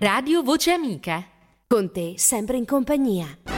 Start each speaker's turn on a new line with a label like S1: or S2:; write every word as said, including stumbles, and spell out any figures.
S1: Radio Voce Amica.
S2: Con te sempre in compagnia.